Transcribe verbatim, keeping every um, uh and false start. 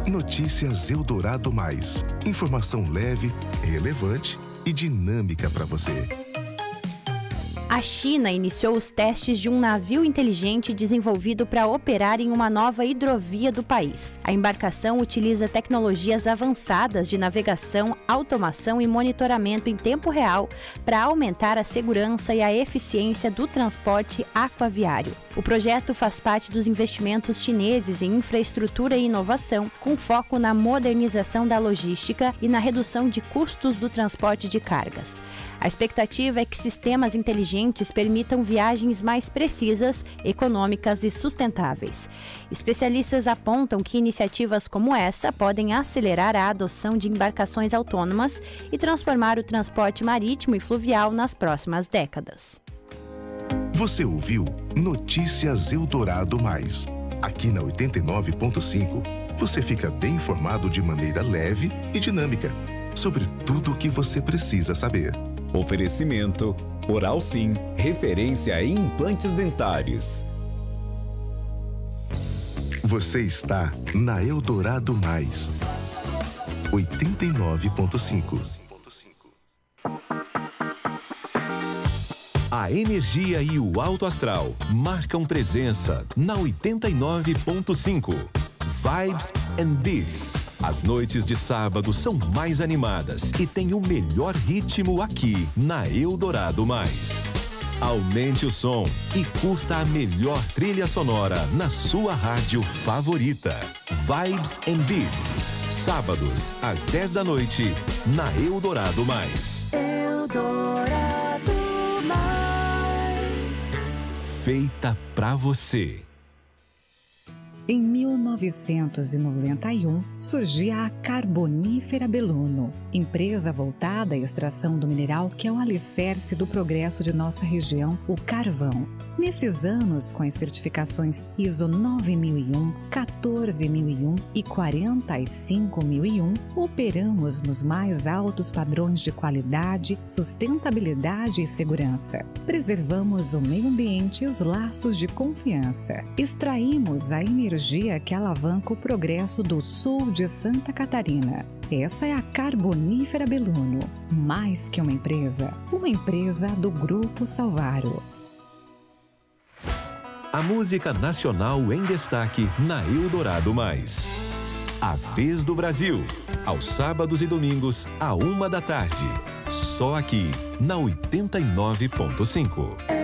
Notícias Eldorado Mais. Informação leve, relevante e dinâmica para você. A China iniciou os testes de um navio inteligente desenvolvido para operar em uma nova hidrovia do país. A embarcação utiliza tecnologias avançadas de navegação, automação e monitoramento em tempo real para aumentar a segurança e a eficiência do transporte aquaviário. O projeto faz parte dos investimentos chineses em infraestrutura e inovação, com foco na modernização da logística e na redução de custos do transporte de cargas. A expectativa é que sistemas inteligentes permitam viagens mais precisas, econômicas e sustentáveis. Especialistas apontam que iniciativas como essa podem acelerar a adoção de embarcações autônomas e transformar o transporte marítimo e fluvial nas próximas décadas. Você ouviu Notícias Eldorado Mais. Aqui na oitenta e nove ponto cinco, você fica bem informado de maneira leve e dinâmica sobre tudo o que você precisa saber. Oferecimento Oral Sim, referência em implantes dentários. Você está na Eldorado Mais. oitenta e nove ponto cinco. A energia e o alto astral marcam presença na oitenta e nove ponto cinco. Vibes and Beats. As noites de sábado são mais animadas e tem o melhor ritmo aqui na Eldorado Mais. Aumente o som e curta a melhor trilha sonora na sua rádio favorita. Vibes and Beats. Sábados, às dez da noite, na Eldorado Mais. Eldorado Mais. Feita pra você. Em mil novecentos e noventa e um, surgia a Carbonífera Belluno, empresa voltada à extração do mineral que é o alicerce do progresso de nossa região, o carvão. Nesses anos, com as certificações I S O nove mil e um, quatorze mil e um e quarenta e cinco mil e um, operamos nos mais altos padrões de qualidade, sustentabilidade e segurança. Preservamos o meio ambiente e os laços de confiança. Extraímos a energia que alavanca o progresso do sul de Santa Catarina. Essa é a Carbonífera Belluno, mais que uma empresa, uma empresa do Grupo Salvaro. A música nacional em destaque na Eldorado Mais. A Vez do Brasil, aos sábados e domingos, à uma da tarde. Só aqui, na oitenta e nove ponto cinco.